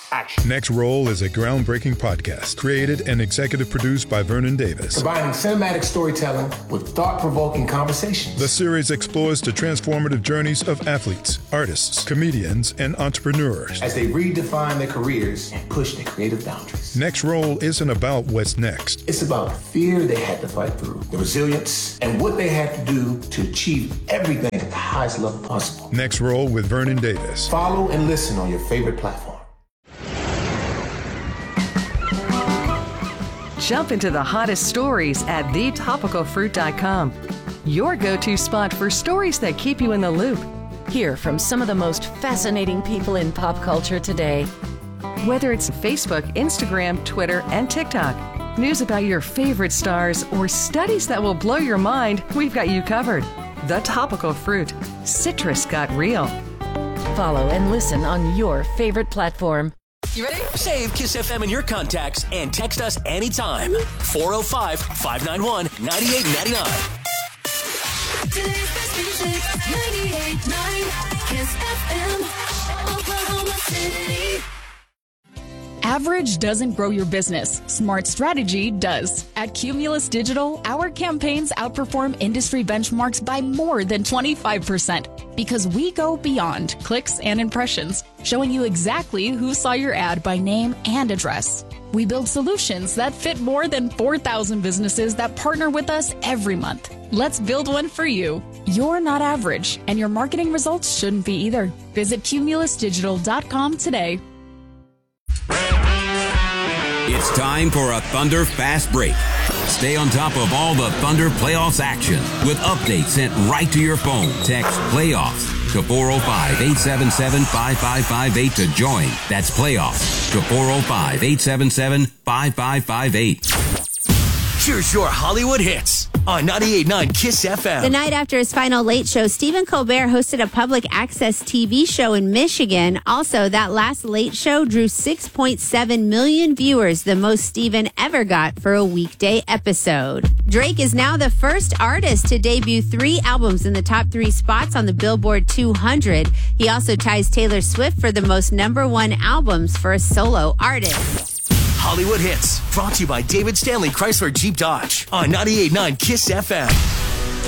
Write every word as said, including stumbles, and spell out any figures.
action. Next Roll is a groundbreaking podcast created and executive produced by Vernon Davis. Combining cinematic storytelling with thought-provoking conversations. The series explores the transformative journeys of athletes, artists, comedians, and entrepreneurs as they redefine their careers and push their creative boundaries. Next Roll isn't about what's next. It's about the fear they had to fight through, the resilience, and what they had to do to achieve everything at the highest level possible. Next Roll with Vernon Davis. Follow and listen on your favorite platform. Jump into the hottest stories at the topical fruit dot com. Your go-to spot for stories that keep you in the loop. Hear from some of the most fascinating people in pop culture today. Whether it's Facebook, Instagram, Twitter, and TikTok, news about your favorite stars, or studies that will blow your mind, we've got you covered. The Topical Fruit. Citrus got real. Follow and listen on your favorite platform. You ready? Save Kiss F M in your contacts and text us anytime. four oh five, five nine one, nine eight nine nine. Today's best music, ninety-eight point nine Kiss F M, Oklahoma City. Average doesn't grow your business. Smart strategy does. At Cumulus Digital, our campaigns outperform industry benchmarks by more than twenty-five percent because we go beyond clicks and impressions, showing you exactly who saw your ad by name and address. We build solutions that fit more than four thousand businesses that partner with us every month. Let's build one for you. You're not average, and your marketing results shouldn't be either. Visit cumulus digital dot com today. It's time for a Thunder Fast Break. Stay on top of all the Thunder playoffs action with updates sent right to your phone. Text playoffs to four oh five, eight seven seven, five five five eight to join. That's playoffs to four oh five, eight seven seven, five five five eight. Here's your Hollywood hits on ninety-eight point nine Kiss F M. The night after his final Late Show, Stephen Colbert hosted a public access T V show in Michigan. Also, that last Late Show drew six point seven million viewers, the most Stephen ever got for a weekday episode. Drake is now the first artist to debut three albums in the top three spots on the Billboard two hundred. He also ties Taylor Swift for the most number one albums for a solo artist. Hollywood Hits, brought to you by David Stanley Chrysler Jeep Dodge on ninety-eight point nine Kiss F M.